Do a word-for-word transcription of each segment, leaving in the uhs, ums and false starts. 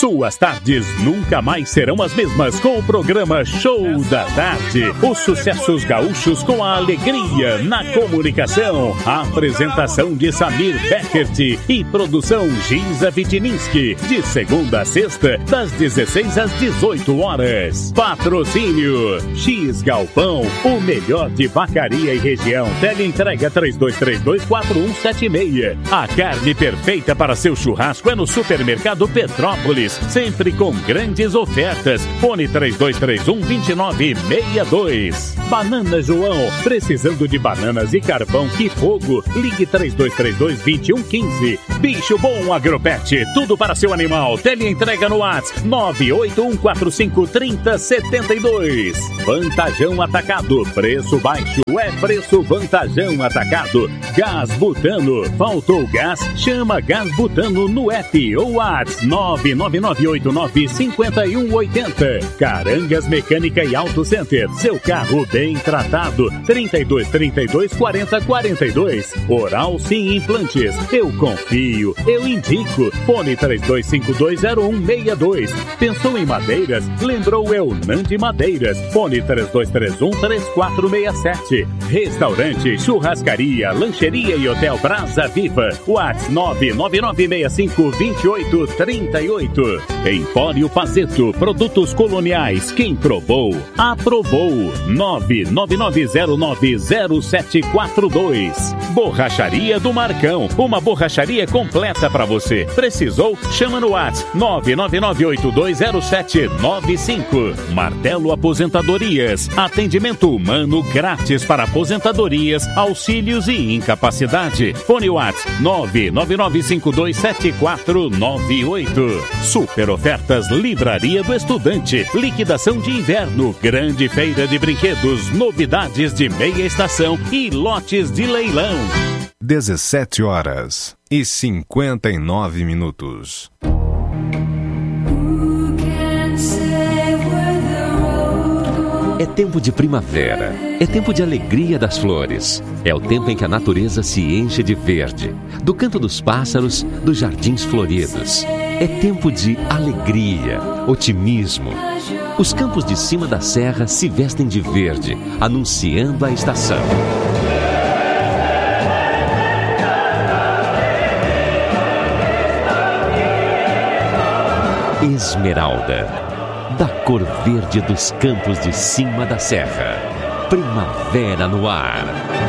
Suas tardes nunca mais serão as mesmas com o programa Show da Tarde. Os sucessos gaúchos com a alegria na comunicação. A apresentação de Samir Beckert e produção Giza Vitininski. De segunda a sexta, das dezesseis às dezoito horas. Patrocínio X Galpão, o melhor de Vacaria e região. Teleentrega três dois três dois, quatro um sete seis. A carne perfeita para seu churrasco é no Supermercado Petrópolis, sempre com grandes ofertas. Fone três dois três um, dois nove seis dois. Banana João, precisando de bananas e carvão, que fogo. Ligue três dois três dois, dois um um cinco. Bicho Bom Agropet, tudo para seu animal. Teleentrega no WhatsApp nove oito um quatro cinco, três zero sete dois. Vantajão Atacado, preço baixo é preço Vantajão Atacado. Gás Butano, faltou gás? Chama Gás Butano no app ou WhatsApp nove nove nove oito nove cinco um oito zero. Carangas Mecânica e Auto Center, seu carro bem tratado. trinta e dois, trinta e dois, quarenta, quarenta e dois. Oral Sim Implantes, eu confio, eu indico. Fone três dois cinco dois zero um seis dois. Pensou em madeiras? Lembrou Eunandi Madeiras. Fone três dois três um, três quatro seis sete. Restaurante, churrascaria, lancheria e hotel Brasa Viva. WhatsApp nove nove nove seis cinco dois oito três oito. Empório Pazeto, produtos coloniais. Quem provou, aprovou. nove nove nove zero nove zero sete quatro dois. Borracharia do Marcão, uma borracharia completa para você. Precisou? Chama no WhatsApp nove nove nove oito dois zero sete nove cinco. Martelo Aposentadorias, atendimento humano grátis para aposentadorias, auxílios e incapacidade. Fone WhatsApp nove nove nove cinco dois sete quatro nove oito. Super ofertas Livraria do Estudante, liquidação de inverno, grande feira de brinquedos, novidades de meia estação e lotes de leilão. dezessete horas e cinquenta e nove minutos. É tempo de primavera, é tempo de alegria das flores, é o tempo em que a natureza se enche de verde, do canto dos pássaros, dos jardins floridos. É tempo de alegria, otimismo. Os campos de cima da serra se vestem de verde, anunciando a estação. Esmeralda, da cor verde dos campos de cima da serra. Primavera no ar.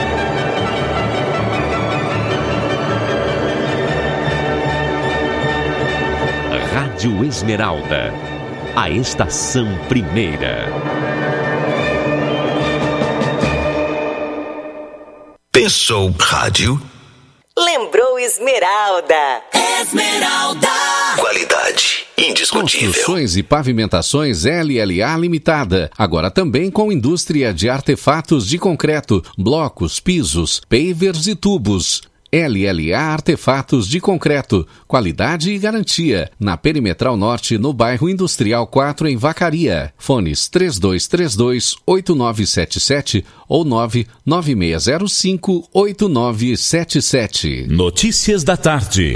Rádio Esmeralda, a estação primeira. Pensou rádio? Lembrou Esmeralda. Esmeralda. Qualidade indiscutível. Construções e Pavimentações L L A Limitada. Agora também com indústria de artefatos de concreto, blocos, pisos, pavers e tubos. L L A Artefatos de Concreto, qualidade e garantia. Na Perimetral Norte, no bairro Industrial quatro, em Vacaria. Fones três dois três dois, oito nove sete sete ou nove nove seis zero cinco, oito nove sete sete. Notícias da tarde.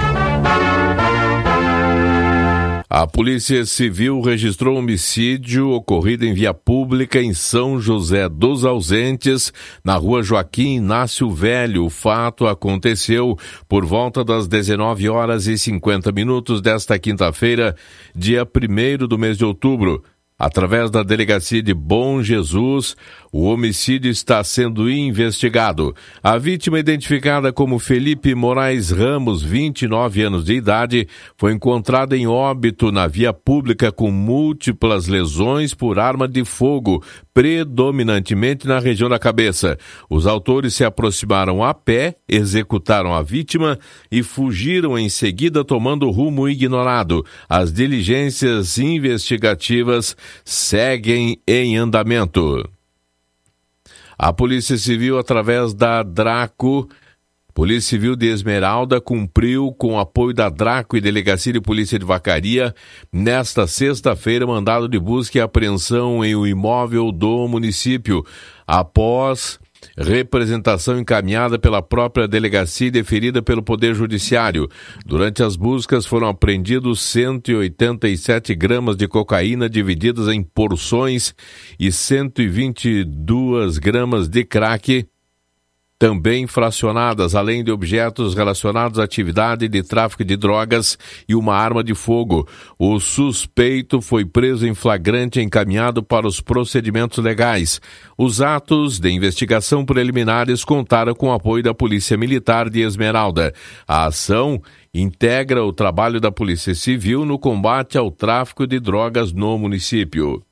A Polícia Civil registrou homicídio ocorrido em via pública em São José dos Ausentes, na rua Joaquim Inácio Velho. O fato aconteceu por volta das dezenove horas e cinquenta minutos desta quinta-feira, dia primeiro do mês de outubro. Através da Delegacia de Bom Jesus, o homicídio está sendo investigado. A vítima, identificada como Felipe Moraes Ramos, vinte e nove anos de idade, foi encontrada em óbito na via pública com múltiplas lesões por arma de fogo, predominantemente na região da cabeça. Os autores se aproximaram a pé, executaram a vítima e fugiram em seguida, tomando rumo ignorado. As diligências investigativas seguem em andamento. A Polícia Civil, através da Draco, Polícia Civil de Esmeralda, cumpriu com o apoio da Draco e Delegacia de Polícia de Vacaria, nesta sexta-feira, mandado de busca e apreensão em um imóvel do município, após representação encaminhada pela própria delegacia e deferida pelo Poder Judiciário. Durante as buscas foram apreendidos cento e oitenta e sete gramas de cocaína divididas em porções e cento e vinte e duas gramas de crack, também fracionadas, além de objetos relacionados à atividade de tráfico de drogas e uma arma de fogo. O suspeito foi preso em flagrante e encaminhado para os procedimentos legais. Os atos de investigação preliminares contaram com o apoio da Polícia Militar de Esmeralda. A ação integra o trabalho da Polícia Civil no combate ao tráfico de drogas no município.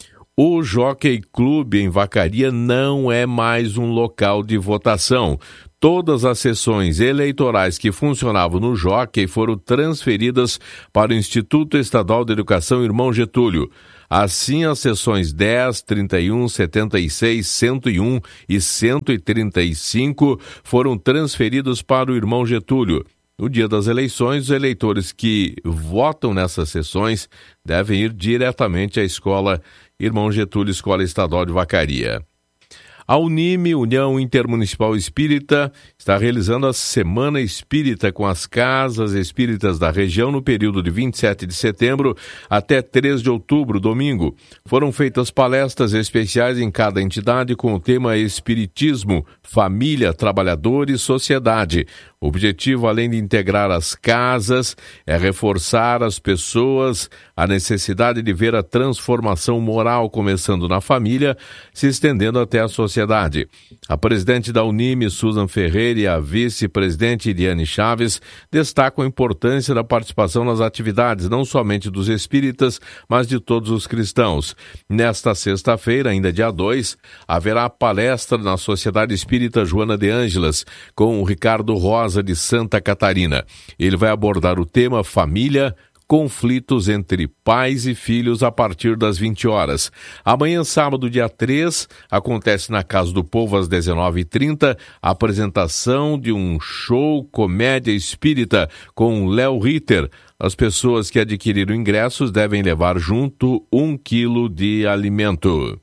O Jockey Club em Vacaria não é mais um local de votação. Todas as sessões eleitorais que funcionavam no Jockey foram transferidas para o Instituto Estadual de Educação Irmão Getúlio. Assim, as sessões dez, trinta e um, setenta e seis, cento e um e cento e trinta e cinco foram transferidas para o Irmão Getúlio. No dia das eleições, os eleitores que votam nessas sessões devem ir diretamente à escola Irmão Getúlio, Escola Estadual de Vacaria. A Unime, União Intermunicipal Espírita, está realizando a Semana Espírita com as casas espíritas da região no período de vinte e sete de setembro até três de outubro, domingo. Foram feitas palestras especiais em cada entidade com o tema Espiritismo, Família, Trabalhador e Sociedade. O objetivo, além de integrar as casas, é reforçar as pessoas a necessidade de ver a transformação moral começando na família, se estendendo até a sociedade. A presidente da Unime, Susan Ferreira, e a vice-presidente, Iriane Chaves, destacam a importância da participação nas atividades, não somente dos espíritas, mas de todos os cristãos. Nesta sexta-feira, ainda dia dois, haverá palestra na Sociedade Espírita Joana de Ângelas, com o Ricardo Rosa, de Santa Catarina. Ele vai abordar o tema Família, conflitos entre pais e filhos a partir das vinte horas. Amanhã, sábado, dia três, acontece na Casa do Povo às dezenove e trinta a apresentação de um show comédia espírita com Léo Ritter. As pessoas que adquiriram ingressos devem levar junto um quilo de alimento.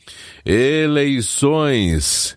Eleições.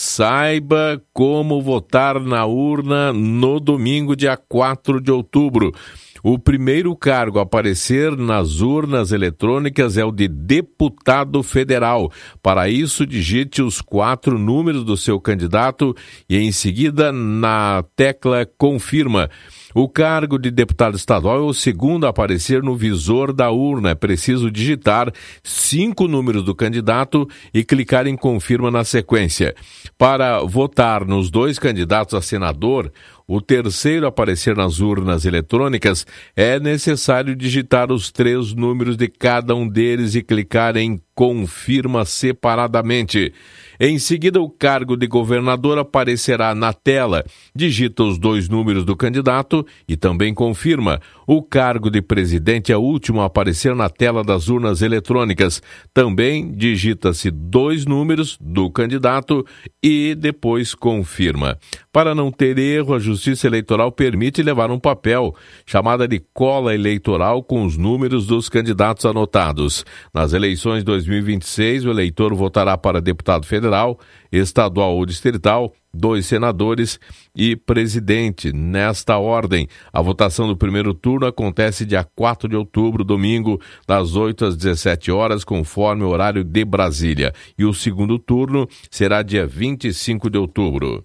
Saiba como votar na urna no domingo, dia quatro de outubro. O primeiro cargo a aparecer nas urnas eletrônicas é o de deputado federal. Para isso, digite os quatro números do seu candidato e, em seguida, na tecla confirma. O cargo de deputado estadual é o segundo a aparecer no visor da urna. É preciso digitar cinco números do candidato e clicar em confirma na sequência. Para votar nos dois candidatos a senador, o terceiro a aparecer nas urnas eletrônicas, é necessário digitar os três números de cada um deles e clicar em confirma separadamente. Em seguida, o cargo de governador aparecerá na tela. Digita os dois números do candidato e também confirma. O cargo de presidente é o último a aparecer na tela das urnas eletrônicas. Também digita-se dois números do candidato e depois confirma. Para não ter erro, a Justiça Eleitoral permite levar um papel, chamada de cola eleitoral, com os números dos candidatos anotados. Nas eleições de dois mil e vinte e seis, o eleitor votará para deputado federal, estadual ou distrital, dois senadores e presidente. Nesta ordem, a votação do primeiro turno acontece dia quatro de outubro, domingo, das oito às dezessete horas, conforme o horário de Brasília. E o segundo turno será dia vinte e cinco de outubro.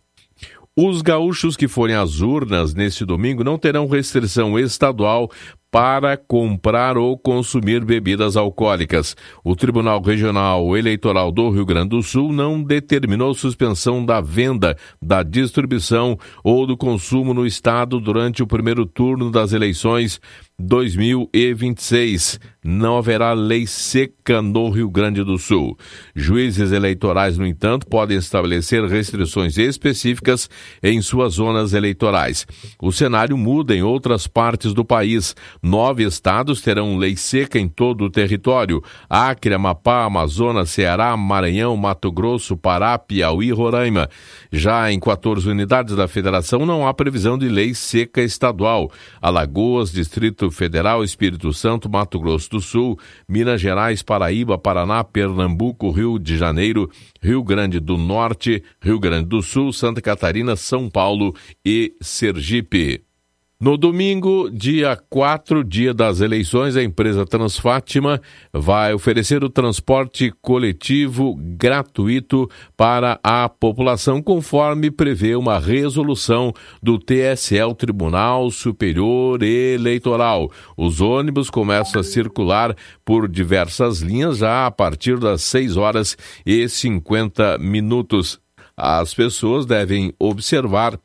Os gaúchos que forem às urnas neste domingo não terão restrição estadual para comprar ou consumir bebidas alcoólicas. O Tribunal Regional Eleitoral do Rio Grande do Sul não determinou suspensão da venda, da distribuição ou do consumo no estado durante o primeiro turno das eleições dois mil e vinte e seis. Não haverá lei seca no Rio Grande do Sul. Juízes eleitorais, no entanto, podem estabelecer restrições específicas em suas zonas eleitorais. O cenário muda em outras partes do país. Nove estados terão lei seca em todo o território: Acre, Amapá, Amazonas, Ceará, Maranhão, Mato Grosso, Pará, Piauí e Roraima. Já em quatorze unidades da federação não há previsão de lei seca estadual: Alagoas, Distrito Federal, Espírito Santo, Mato Grosso do Sul, Minas Gerais, Paraíba, Paraná, Pernambuco, Rio de Janeiro, Rio Grande do Norte, Rio Grande do Sul, Santa Catarina, São Paulo e Sergipe. No domingo, dia quatro, dia das eleições, a empresa Transfátima vai oferecer o transporte coletivo gratuito para a população, conforme prevê uma resolução do T S E, o Tribunal Superior Eleitoral. Os ônibus começam a circular por diversas linhas já a partir das seis horas e cinquenta minutos. As pessoas devem observar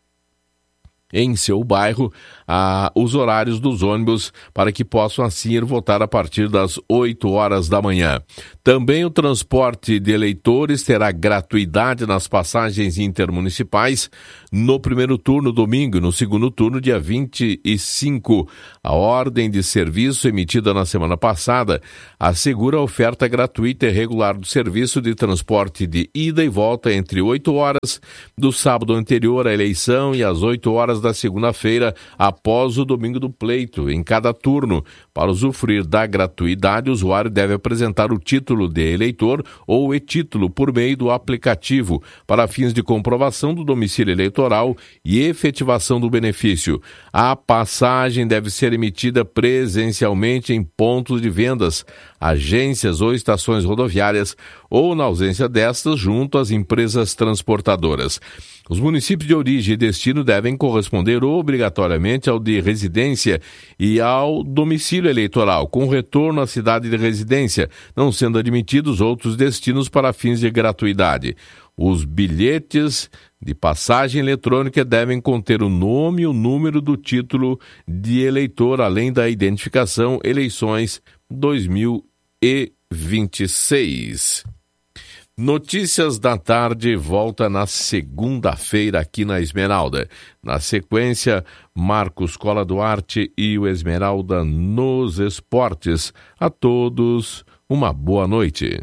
em seu bairro ah, os horários dos ônibus para que possam assim ir votar a partir das oito horas da manhã. Também o transporte de eleitores terá gratuidade nas passagens intermunicipais no primeiro turno domingo e no segundo turno dia vinte e cinco. A ordem de serviço emitida na semana passada assegura a oferta gratuita e regular do serviço de transporte de ida e volta entre oito horas do sábado anterior à eleição e às oito horas da segunda-feira após o domingo do pleito, em cada turno. Para usufruir da gratuidade, o usuário deve apresentar o título de eleitor ou e-título por meio do aplicativo para fins de comprovação do domicílio eleitoral e efetivação do benefício. A passagem deve ser emitida presencialmente em pontos de vendas, agências ou estações rodoviárias ou, na ausência destas, junto às empresas transportadoras. Os municípios de origem e destino devem corresponder obrigatoriamente ao de residência e ao domicílio eleitoral, com retorno à cidade de residência, não sendo admitidos outros destinos para fins de gratuidade. Os bilhetes de passagem eletrônica devem conter o nome e o número do título de eleitor, além da identificação Eleições dois mil e vinte e seis. Notícias da Tarde volta na segunda-feira aqui na Esmeralda. Na sequência, Marcos Cola Duarte e o Esmeralda nos esportes. A todos, uma boa noite.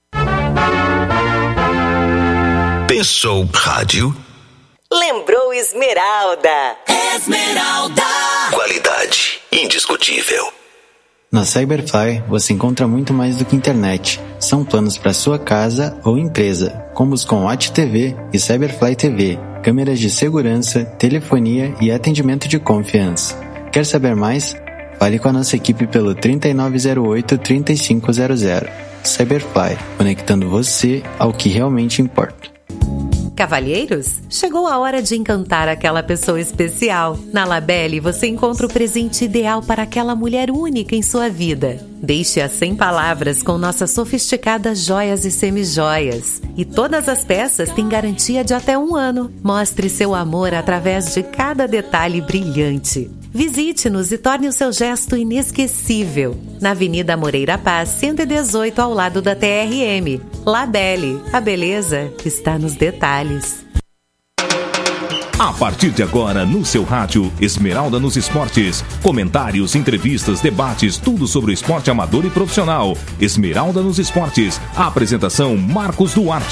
Pensou rádio? Lembrou Esmeralda. Esmeralda. Qualidade indiscutível. Na Cyberfly, você encontra muito mais do que internet. São planos para sua casa ou empresa, combos com Watch T V e Cyberfly T V, câmeras de segurança, telefonia e atendimento de confiança. Quer saber mais? Fale com a nossa equipe pelo trinta e nove zero oito, trinta e cinco zero zero. Cyberfly, conectando você ao que realmente importa. Cavalheiros, chegou a hora de encantar aquela pessoa especial. Na Labelle, você encontra o presente ideal para aquela mulher única em sua vida. Deixe-a sem palavras com nossas sofisticadas joias e semijoias. E todas as peças têm garantia de até um ano. Mostre seu amor através de cada detalhe brilhante. Visite-nos e torne o seu gesto inesquecível. Na Avenida Moreira Paz, cento e dezoito, ao lado da T R M. Labelle, a beleza está nos detalhes. A partir de agora, no seu rádio, Esmeralda nos Esportes. Comentários, entrevistas, debates, tudo sobre o esporte amador e profissional. Esmeralda nos Esportes. A apresentação, Marcos Duarte.